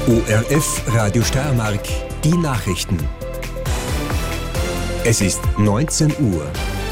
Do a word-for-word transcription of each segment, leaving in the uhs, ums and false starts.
O R F Radio Steiermark, die Nachrichten. Es ist neunzehn Uhr.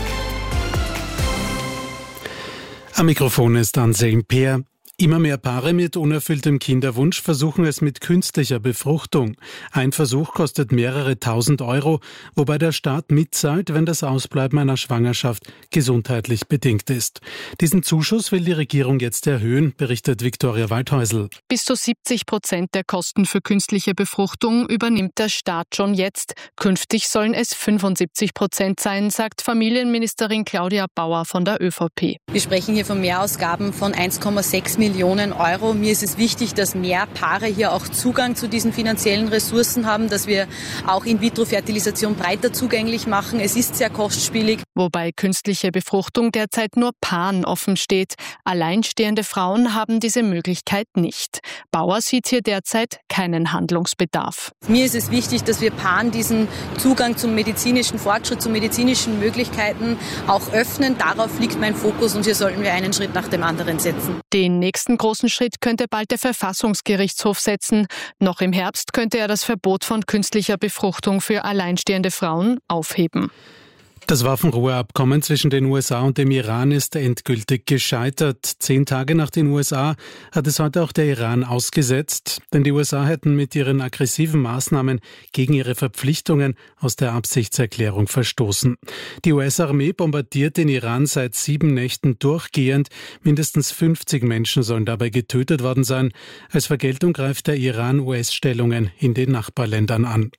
Am Mikrofon ist Anselm Peer. Immer mehr Paare mit unerfülltem Kinderwunsch versuchen es mit künstlicher Befruchtung. Ein Versuch kostet mehrere tausend Euro, wobei der Staat mitzahlt, wenn das Ausbleiben einer Schwangerschaft gesundheitlich bedingt ist. Diesen Zuschuss will die Regierung jetzt erhöhen, berichtet Viktoria Waldhäusl. Bis zu siebzig Prozent der Kosten für künstliche Befruchtung übernimmt der Staat schon jetzt. Künftig sollen es fünfundsiebzig Prozent sein, sagt Familienministerin Claudia Bauer von der ÖVP. Wir sprechen hier von Mehrausgaben von eins Komma sechs Millionen Euro. Mir ist es wichtig, dass mehr Paare hier auch Zugang zu diesen finanziellen Ressourcen haben, dass wir auch In-vitro-Fertilisation breiter zugänglich machen. Es ist sehr kostspielig. Wobei künstliche Befruchtung derzeit nur Paaren offen steht. Alleinstehende Frauen haben diese Möglichkeit nicht. Bauer sieht hier derzeit keinen Handlungsbedarf. Mir ist es wichtig, dass wir Paaren diesen Zugang zum medizinischen Fortschritt, zu medizinischen Möglichkeiten auch öffnen. Darauf liegt mein Fokus und hier sollten wir einen Schritt nach dem anderen setzen. Den nächsten großen Schritt könnte bald der Verfassungsgerichtshof setzen. Noch im Herbst könnte er das Verbot von künstlicher Befruchtung für alleinstehende Frauen aufheben. Das Waffenruheabkommen zwischen den U S A und dem Iran ist endgültig gescheitert. Zehn Tage nach den U S A hat es heute auch der Iran ausgesetzt, denn die U S A hätten mit ihren aggressiven Maßnahmen gegen ihre Verpflichtungen aus der Absichtserklärung verstoßen. Die U S-Armee bombardiert den Iran seit sieben Nächten durchgehend. Mindestens fünfzig Menschen sollen dabei getötet worden sein. Als Vergeltung greift der Iran U S-Stellungen in den Nachbarländern an.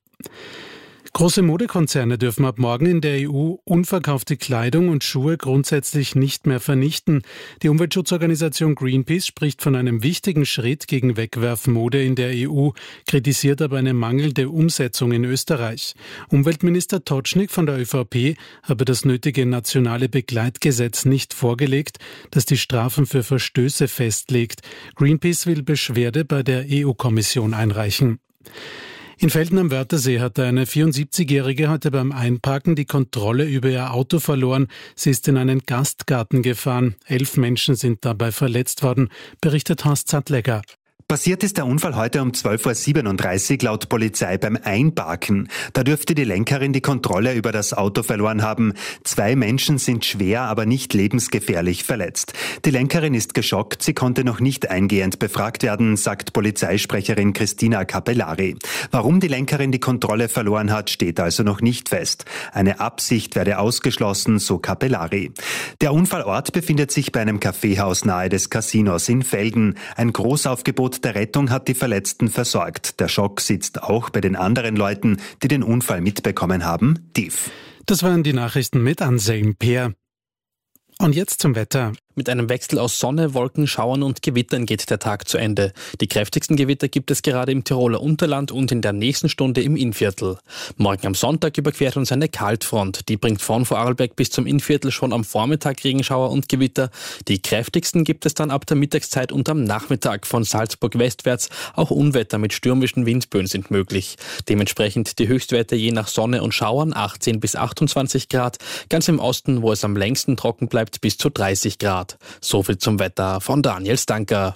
Große Modekonzerne dürfen ab morgen in der E U unverkaufte Kleidung und Schuhe grundsätzlich nicht mehr vernichten. Die Umweltschutzorganisation Greenpeace spricht von einem wichtigen Schritt gegen Wegwerfmode in der E U, kritisiert aber eine mangelnde Umsetzung in Österreich. Umweltminister Totschnig von der ÖVP habe das nötige nationale Begleitgesetz nicht vorgelegt, das die Strafen für Verstöße festlegt. Greenpeace will Beschwerde bei der E U-Kommission einreichen. In Velten am Wörthersee hatte eine vierundsiebzigjährige heute beim Einparken die Kontrolle über ihr Auto verloren. Sie ist in einen Gastgarten gefahren. Elf Menschen sind dabei verletzt worden, berichtet Horst Zattlegger. Passiert ist der Unfall heute um zwölf Uhr siebenunddreißig laut Polizei beim Einparken. Da dürfte die Lenkerin die Kontrolle über das Auto verloren haben. Zwei Menschen sind schwer, aber nicht lebensgefährlich verletzt. Die Lenkerin ist geschockt, sie konnte noch nicht eingehend befragt werden, sagt Polizeisprecherin Christina Capellari. Warum die Lenkerin die Kontrolle verloren hat, steht also noch nicht fest. Eine Absicht werde ausgeschlossen, so Capellari. Der Unfallort befindet sich bei einem Kaffeehaus nahe des Casinos in Velden. Ein Großaufgebot der Rettung hat die Verletzten versorgt. Der Schock sitzt auch bei den anderen Leuten, die den Unfall mitbekommen haben, tief. Das waren die Nachrichten mit Anselm Peer. Und jetzt zum Wetter. Mit einem Wechsel aus Sonne, Wolken, Schauern und Gewittern geht der Tag zu Ende. Die kräftigsten Gewitter gibt es gerade im Tiroler Unterland und in der nächsten Stunde im Innviertel. Morgen am Sonntag überquert uns eine Kaltfront. Die bringt von Vorarlberg bis zum Innviertel schon am Vormittag Regenschauer und Gewitter. Die kräftigsten gibt es dann ab der Mittagszeit und am Nachmittag von Salzburg westwärts. Auch Unwetter mit stürmischen Windböen sind möglich. Dementsprechend die Höchstwerte je nach Sonne und Schauern achtzehn bis achtundzwanzig Grad. Ganz im Osten, wo es am längsten trocken bleibt, bis zu dreißig Grad. So viel zum Wetter von Daniel Stanker.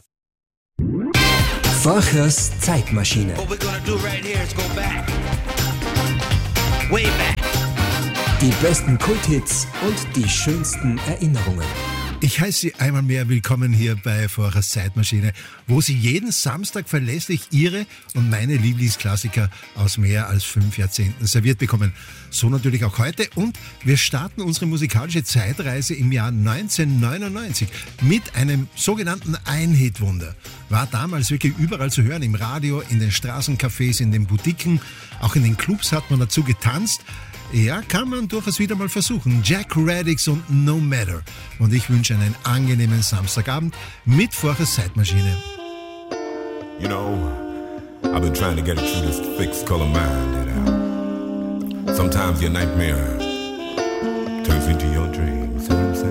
Forchers Zeitmaschine. Die besten Kulthits und die schönsten Erinnerungen. Ich heiße Sie einmal mehr willkommen hier bei Forchers Zeitmaschine, wo Sie jeden Samstag verlässlich Ihre und meine Lieblingsklassiker aus mehr als fünf Jahrzehnten serviert bekommen. So natürlich auch heute, und wir starten unsere musikalische Zeitreise im Jahr neunzehnhundertneunundneunzig mit einem sogenannten Ein-Hit-Wunder. War damals wirklich überall zu hören, im Radio, in den Straßencafés, in den Boutiquen, auch in den Clubs hat man dazu getanzt. Ja, kann man durchaus wieder mal versuchen. Jack Radix und No Matter. Und ich wünsche einen angenehmen Samstagabend mit Forchers Zeitmaschine. You know, I've been trying to get it through this fixed color mind that uh, sometimes your nightmare turns into your dream.